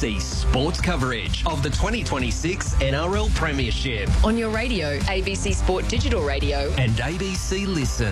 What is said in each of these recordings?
ABC sports coverage of the 2026 NRL Premiership On your radio, ABC Sport Digital Radio. and ABC Listen.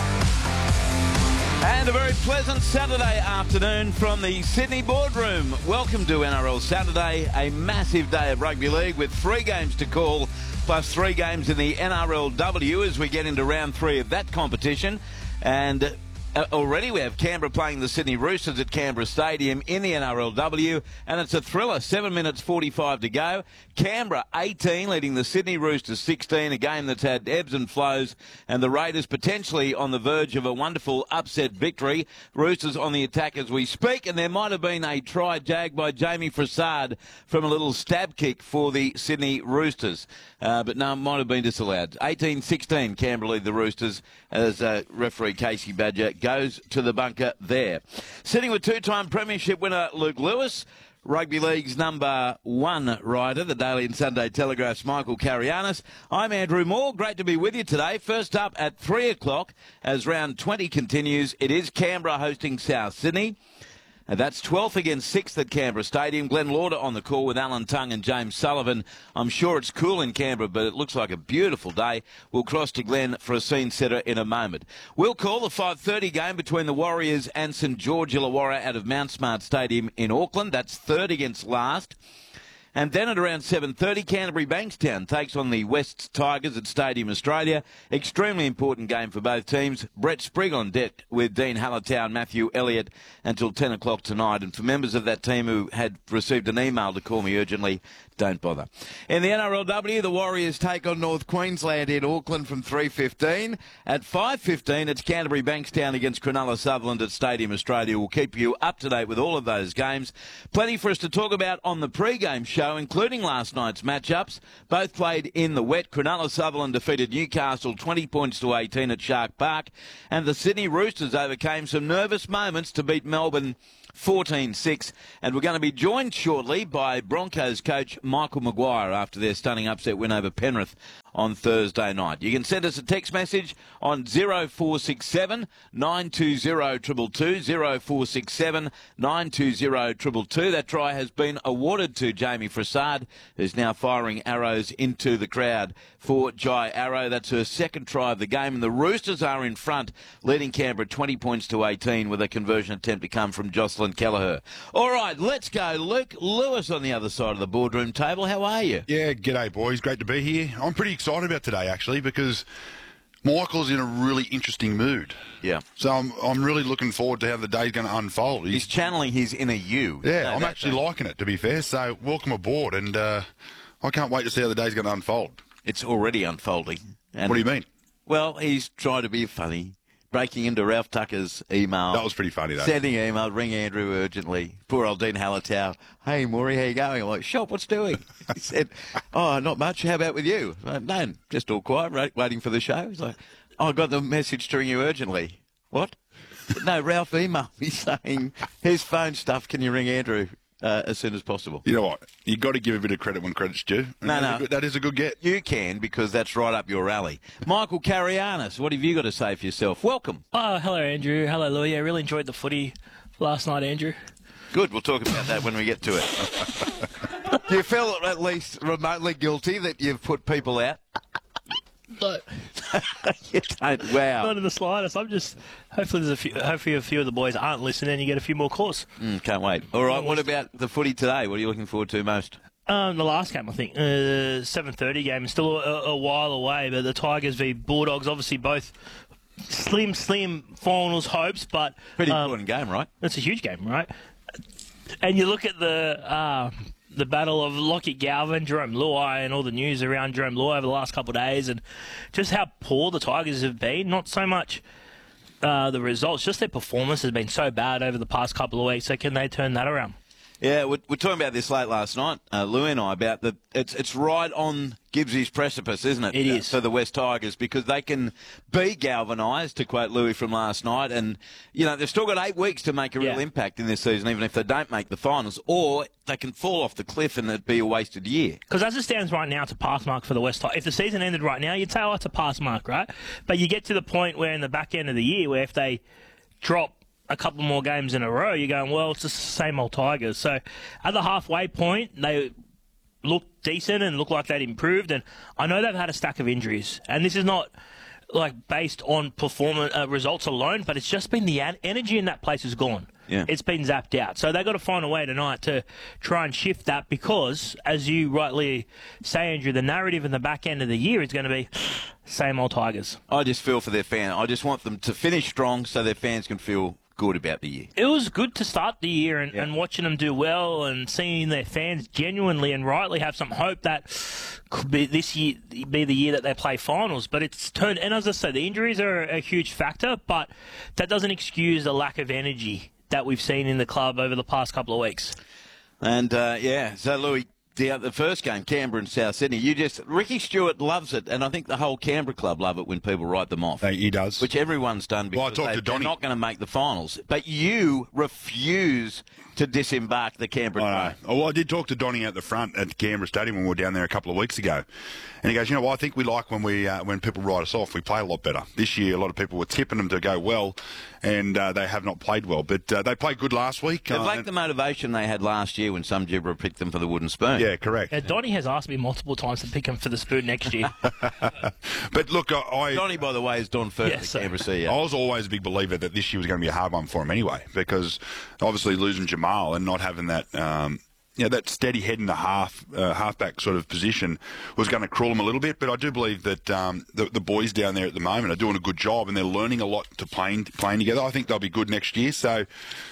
And a very pleasant Saturday afternoon from the Sydney boardroom. Welcome to NRL Saturday, a massive day of rugby league with 3 games to call, plus 3 games in the NRLW as we get into round 3 of that competition. And already we have Canberra playing the Sydney Roosters at Canberra Stadium in the NRLW, and it's a thriller. 7 minutes 45 to go. Canberra 18, leading the Sydney Roosters 16, a game that's had ebbs and flows, and the Raiders potentially on the verge of a wonderful upset victory. Roosters on the attack as we speak, and there might have been a try jagged by Jamie Frassard from a little stab kick for the Sydney Roosters. But no, might have been disallowed. 18-16, Canberra lead the Roosters as referee Casey Badger goes to the bunker there. Sitting with 2-time premiership winner Luke Lewis, Rugby League's number 1 writer, the Daily and Sunday Telegraph's Michael Carianis. I'm Andrew Moore. Great to be with you today. First up at 3 o'clock as round 20 continues, it is Canberra hosting South Sydney. And that's 12th against 6th at Canberra Stadium. Glenn Lauder on the call with Alan Tongue and James Sullivan. I'm sure it's cool in Canberra, but it looks like a beautiful day. We'll cross to Glenn for a scene setter in a moment. We'll call the 5:30 game between the Warriors and St George Illawarra out of Mount Smart Stadium in Auckland. That's 3rd against last. And then at around 7:30, Canterbury Bankstown takes on the West Tigers at Stadium Australia. Extremely important game for both teams. Brett Sprigg on deck with Dean Hallertau and Matthew Elliott until 10 o'clock tonight. And for members of that team who had received an email to call me urgently, don't bother. In the NRLW, the Warriors take on North Queensland in Auckland from 3:15. At 5:15, it's Canterbury Bankstown against Cronulla Sutherland at Stadium Australia. We'll keep you up to date with all of those games. Plenty for us to talk about on the pre-game show, including last night's matchups. Both played in the wet. Cronulla Sutherland defeated Newcastle 20 points to 18 at Shark Park, and the Sydney Roosters overcame some nervous moments to beat Melbourne 14-6, and we're going to be joined shortly by Broncos coach Michael Maguire after their stunning upset win over Penrith on Thursday night. You can send us a text message on 0467 920 222, 0467 920 222. That try has been awarded to Jamie Frassard, who's now firing arrows into the crowd for Jai Arrow. That's her 2nd try of the game, and the Roosters are in front, leading Canberra 20 points to 18 with a conversion attempt to come from Jocelyn Kelleher. All right, let's go. Luke Lewis on the other side of the boardroom table. How are you? Yeah, g'day, boys. Great to be here. I'm pretty excited about today, actually, because Michael's in a really interesting mood. Yeah. So I'm really looking forward to how the day's going to unfold. He's channeling his inner you. Yeah, I'm actually liking it, to be fair. So welcome aboard, and I can't wait to see how the day's going to unfold. It's already unfolding. And, what do you mean? Well, he's trying to be funny. Breaking into Ralph Tucker's email. That was pretty funny, though. Sending an email, ring Andrew urgently. Poor old Dean Hallertau. Hey, Maury, how you going? I'm like, Shop, what's doing? He said, oh, not much. How about with you? I'm like, no, just all quiet, waiting for the show. He's like, oh, I got the message to ring you urgently. What? No, Ralph emailed me saying, here's phone stuff. Can you ring Andrew as soon as possible? You know what? You've got to give a bit of credit when credit's due. No. That is a good get. You can, because that's right up your alley. Michael Carianis, what have you got to say for yourself? Welcome. Oh, hello, Andrew. Hello, Louis. I really enjoyed the footy last night, Andrew. Good. We'll talk about that when we get to it. Do you feel at least remotely guilty that you've put people out? No. You don't. Wow. Not in the slightest. I'm just hopefully a few of the boys aren't listening and you get a few more calls. Can't wait. All right. What about the footy today? What are you looking forward to most? The last game, I think, 7:30 game, is still a while away. But the Tigers v Bulldogs, obviously both slim finals hopes, but pretty important game, right? It's a huge game, right? And you look at the battle of Lockie Galvin, Jerome Luai, and all the news around Jerome Luai over the last couple of days, and just how poor the Tigers have been. Not so much the results, just their performance has been so bad over the past couple of weeks. So can they turn that around? Yeah, we're talking about this late last night, Lou and I, about it's right on Gibbsy's precipice, isn't it? It is. For the West Tigers, because they can be galvanised, to quote Louis from last night, and, you know, they've still got 8 weeks to make a real impact in this season, even if they don't make the finals, or they can fall off the cliff and it'd be a wasted year. Because as it stands right now, it's a pass mark for the West Tigers. If the season ended right now, you'd say, oh, it's a pass mark, right? But you get to the point where in the back end of the year, where if they drop a couple more games in a row, you're going, well, it's the same old Tigers. So at the halfway point, they look decent and look like they'd improved. And I know they've had a stack of injuries. And this is not like based on performance results alone, but it's just been the energy in that place is gone. Yeah. It's been zapped out. So they've got to find a way tonight to try and shift that because, as you rightly say, Andrew, the narrative in the back end of the year is going to be same old Tigers. I just feel for their fan. I just want them to finish strong so their fans can feel good about the year. It was good to start the year and watching them do well and seeing their fans genuinely and rightly have some hope that could be this year be the year that they play finals. But it's turned, and as I said, the injuries are a huge factor, but that doesn't excuse the lack of energy that we've seen in the club over the past couple of weeks. And, so, Louis, the first game, Canberra and South Sydney, Ricky Stewart loves it, and I think the whole Canberra club love it when people write them off. He does. Which everyone's done because they're not going to make the finals. But you refuse to disembark the Canberra train. Well, I did talk to Donny at the front at Canberra Stadium when we were down there a couple of weeks ago. And he goes, I think we like when people write us off, we play a lot better. This year, a lot of people were tipping them to go well, and they have not played well. But they played good last week. They've lacked the motivation they had last year when some gibber picked them for the wooden spoon. Yeah, correct. Yeah, Donny has asked me multiple times to pick him for the spoon next year. But look, Donny, by the way, is Don Firth, Yes, the Canberra CEO. I was always a big believer that this year was going to be a hard one for him anyway, because obviously losing Jamal and not having that that steady head in the halfback sort of position was going to cruel him a little bit. But I do believe that the boys down there at the moment are doing a good job and they're learning a lot to playing together. I think they'll be good next year. So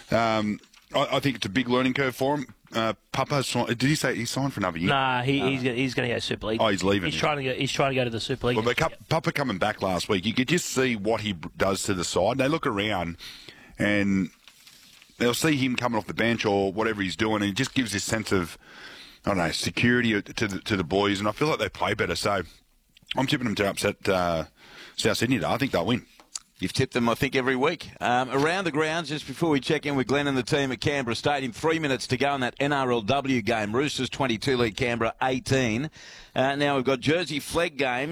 I think it's a big learning curve for him. Papa, did he say he signed for another year? Nah, he's going to go Super League. Oh, he's leaving. He's trying to go to the Super League. Well, but Papa coming back last week, you could just see what he does to the side. They look around and they'll see him coming off the bench or whatever he's doing, and he just gives this sense of, I don't know, security to the boys, and I feel like they play better. So I'm tipping them to upset South Sydney today. I think they'll win. You've tipped them, I think, every week. Around the grounds, just before we check in with Glenn and the team at Canberra Stadium, 3 minutes to go in that NRLW game. Roosters 22 lead Canberra 18. Now we've got Jersey Flegg games.